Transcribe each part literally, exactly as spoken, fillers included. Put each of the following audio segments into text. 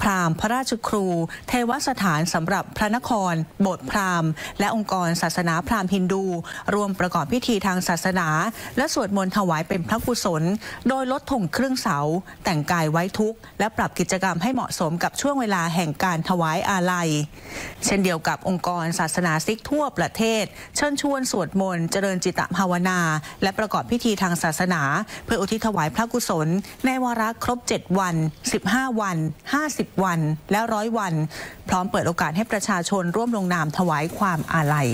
พราหมณ์พระราชครูเทวสถานสำหรับพระนครโบสถ์พราหมณ์และองค์กรศาสนาพราหมณ์ฮินดูรวมประกอบพิธีทางศาสนาและสวดมนต์ถวายเป็นพระกุศลโดยลดธงครึ่งเสาแต่งกายไว้ทุกข์และปรับกิจกรรมให้เหมาะสมกับช่วงเวลาแห่งการถวายอาลัยเช่นเดียวกับองค์กรศาสนาซิกทั่วประเทศเชิญชวนสวดมนต์เจริญจิตภาวนาและประกอบพิธีทางศาสนาเพื่ออุทิศถวายพระกุศลในวาระครบเจ็ดวันสิบห้าวันห้าสิบวันและร้อยวันพร้อมเปิดโอกาสให้ประชาชนร่วมลงนามถวายความอาลัย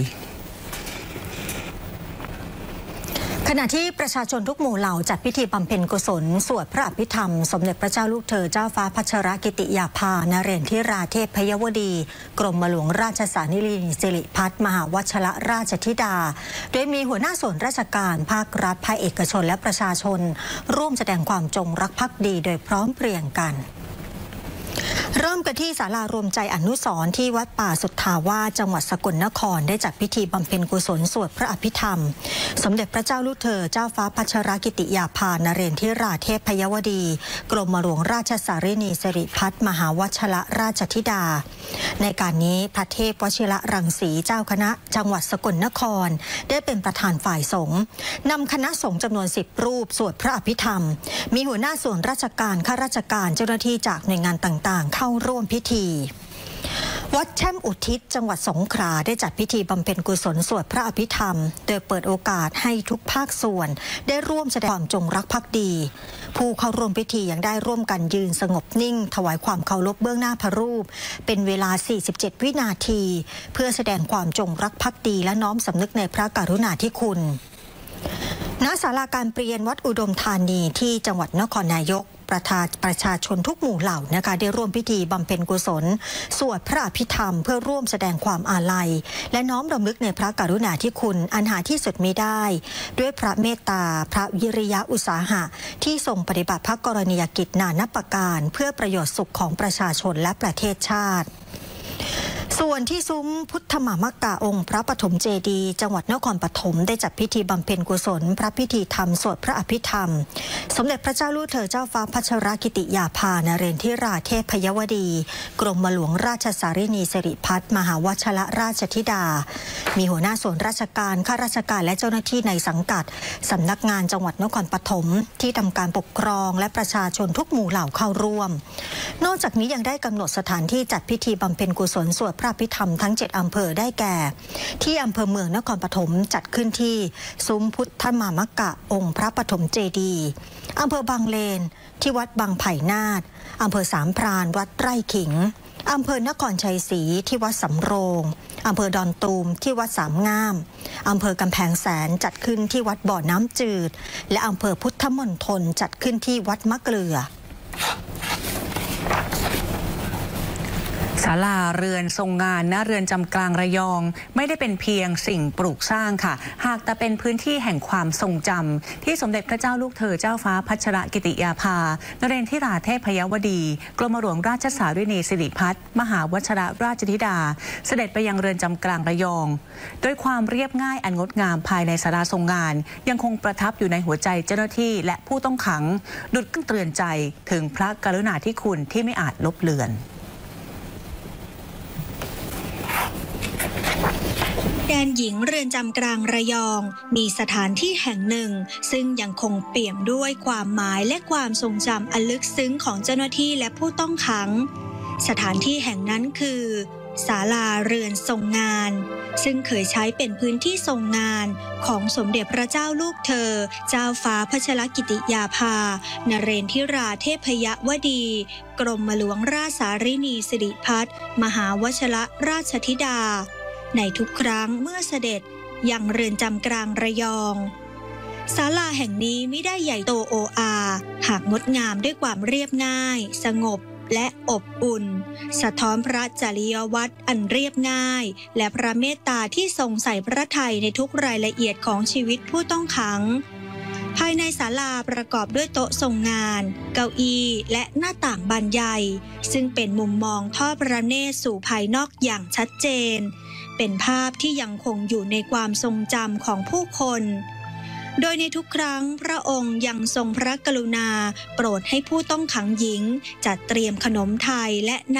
ขณะที่ประชาชนทุกหมู่เหล่าจัดพิธีบำเพ็ญกุศลสวดพระอภิธรรมสมเด็จพระเจ้าลูกเธอเจ้าฟ้าพัชรกิติยาภานเรศธิราเทพยวดีกรมหลวงราชสานิลีสิริพัฒน์มหาวชรราชธิดาโดยมีหัวหน้าส่วนราชการภาครัฐภาคเอกชนและประชาชนร่วมแสดงความจงรักภักดีโดยพร้อมเพรียงกันเริ่มกันที่ศาลารวมใจอนุสรณ์ที่วัดป่าสุทธาวาสจังหวัดสกลนครได้จัดพิธีบำเพ็ญกุศลสวดพระอภิธรรมสมเด็จพระเจ้าลูกเธอเจ้าฟ้าพัชรกิติยาภานเรศธิราเทพยวดีกรมหลวงราชสารินีสิริพัฒน์มหาวชรราชธิดาในการนี้พระเทพวชิระรังสีเจ้าคณะจังหวัดสกลนครได้เป็นประธานฝ่ายสงฆ์นำคณะสงฆ์จำนวนสิบรูปสวดพระอภิธรรมมีหัวหน้าส่วนราชการข้าราชการเจ้าหน้าที่จากหน่วยงานต่างๆเข้าร่วมพิธีวัดแช่มอุทิศจังหวัดสงขลาได้จัดพิธีบำเพ็ญกุศลสวดพระอภิธรรมโดยเปิดโอกาสให้ทุกภาคส่วนได้ร่วมแสดงความจงรักภักดีผู้เข้าร่วมพิธียังได้ร่วมกันยืนสงบนิ่งถวายความเคารพเบื้องหน้าพระรูปเป็นเวลาสี่สิบเจ็ดวินาทีเพื่อแสดงความจงรักภักดีและน้อมสำนึกในพระกรุณาธิคุณณศาลาการเปลี่ยนวัดอุดมธานีที่จังหวัดนครนายกประธานประชาชนทุกหมู่เหล่านะคะได้ร่วมพิธีบำเพ็ญกุศลสวดพระอภิธรรมเพื่อร่วมแสดงความอาลัยและน้อมรำลึกในพระกรุณาธิคุณอันหาที่สุดมิได้ด้วยพระเมตตาพระวิริยะอุตสาหะที่ทรงปฏิบัติพระกรณียกิจนานับประการเพื่อประโยชน์สุขของประชาชนและประเทศชาติส่วนที่ซุ้มพุทธมามกะองค์พระปฐมเจดีย์จังหวัดนครปฐมได้จัดพิธีบำเพ็ญกุศลพระพิธีธรรมสวดพระอภิธรรมสมเด็จพระเจ้าลูกเธอเจ้าฟ้าพัชรกิติยาภานเรศธิราเทพยวดีกรมหลวงราชสารินีสิริพัฒน์มหาวชรราชธิดามีหัวหน้าส่วนราชการข้าราชการและเจ้าหน้าที่ในสังกัดสำนักงานจังหวัดนครปฐมที่ทำการปกครองและประชาชนทุกหมู่เหล่าเข้าร่วมนอกจากนี้ยังได้กำหนดสถานที่จัดพิธีบำเพ็ญกุศลสวดพระอภิธรรมทั้งเจ็ดอำเภอได้แก่ที่อำเภอเมืองนครปฐมจัดขึ้นที่ซุ้มพุทธมามกะองค์พระปฐมเจดีย์อำเภอบางเลนที่วัดบางไผ่นาฏอำเภอสามพรานวัดไร่ขิงอำเภอนครชัยศรีที่วัดสำโรงอำเภอดอนตูมที่วัดสามงามอำเภอกำแพงแสนจัดขึ้นที่วัดบ่อน้ำจืดและอำเภอพุทธมณฑลจัดขึ้นที่วัดมะเกลือศาลาเรือนทรงงานณเรือนจำกลางระยองไม่ได้เป็นเพียงสิ่งปลูกสร้างค่ะหากแต่เป็นพื้นที่แห่งความทรงจำที่สมเด็จพระเจ้าลูกเธอเจ้าฟ้าพัชรกิติยาภานเรศธิราเทพยวดีกรมหลวงราชสารินีสิริพัฒน์มหาวชรราชธิดาเสด็จไปยังเรือนจำกลางระยองโดยความเรียบง่ายอันงดงามภายในศาลาทรงงานยังคงประทับอยู่ในหัวใจเจ้าหน้าที่และผู้ต้องขังดุจเตือนใจถึงพระกรุณาธิคุณที่ไม่อาจลบเลือนแดนหญิงเรือนจำกลางระยองมีสถานที่แห่งหนึ่งซึ่งยังคงเปี่ยมด้วยความหมายและความทรงจำอันลึกซึ้งของเจ้าหน้าที่และผู้ต้องขังสถานที่แห่งนั้นคือศาลาเรือนทรงงานซึ่งเคยใช้เป็นพื้นที่ทรงงานของสมเด็จพระเจ้าลูกเธอเจ้าฟ้าพัชรกิติยาภานเรศธิราเทพยวดีกรมหลวงราชสารินีสิริพัฒน์มหาวชรราชธิดาในทุกครั้งเมื่อเสด็จยังเรือนจำกลางระยองศาลาแห่งนี้ไม่ได้ใหญ่โตโออาหากงดงามด้วยความเรียบง่ายสงบและอบอุ่นสะท้อนพระจริยวัตรอันเรียบง่ายและพระเมตตาที่ทรงใส่พระทัยในทุกรายละเอียดของชีวิตผู้ต้องขังภายในศาลาประกอบด้วยโต๊ะทรงงานเก้าอี้และหน้าต่างบานใหญ่ซึ่งเป็นมุมมองทอดพระเนตรสู่ภายนอกอย่างชัดเจนเป็นภาพที่ยังคงอยู่ในความทรงจำของผู้คนโดยในทุกครั้งพระองค์ยังทรงพระกรุณาโปรดให้ผู้ต้องขังหญิงจัดเตรียมขนมไทยและ